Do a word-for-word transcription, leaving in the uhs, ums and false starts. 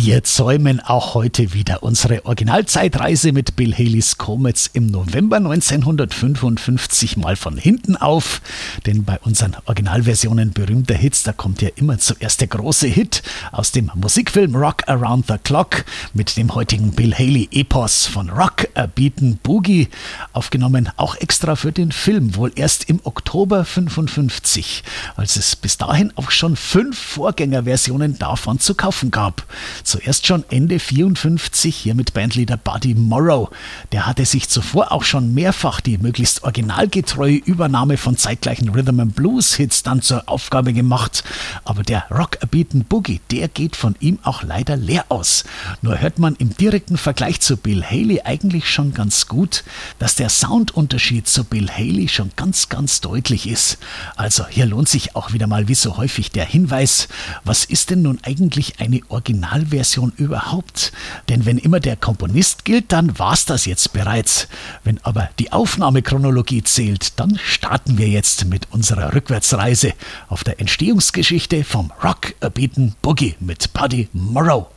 Wir zäumen auch heute wieder unsere Originalzeitreise mit Bill Haleys Comets im November neunzehnhundertfünfundfünfzig mal von hinten auf. Denn bei unseren Originalversionen berühmter Hits, da kommt ja immer zuerst der große Hit aus dem Musikfilm Rock Around the Clock mit dem heutigen Bill Haley-Epos von Rock a Beatin' Boogie, aufgenommen auch extra für den Film, wohl erst im Oktober fünfundfünfzig, als es bis dahin auch schon fünf Vorgängerversionen davon zu kaufen gab. Zuerst schon Ende vierundfünfzig hier mit Bandleader Buddy Morrow. Der hatte sich zuvor auch schon mehrfach die möglichst originalgetreue Übernahme von zeitgleichen Rhythm and Blues Hits dann zur Aufgabe gemacht. Aber der Rock a Beatin' Boogie, der geht von ihm auch leider leer aus. Nur hört man im direkten Vergleich zu Bill Haley eigentlich schon ganz gut, dass der Soundunterschied zu Bill Haley schon ganz, ganz deutlich ist. Also hier lohnt sich auch wieder mal wie so häufig der Hinweis, was ist denn nun eigentlich eine Originalversion überhaupt? Denn wenn immer der Komponist gilt, dann war's das jetzt bereits. Wenn aber die Aufnahmechronologie zählt, dann starten wir jetzt mit unserer Rückwärtsreise auf der Entstehungsgeschichte vom Rock a Beatin' Boogie mit Buddy Morrow.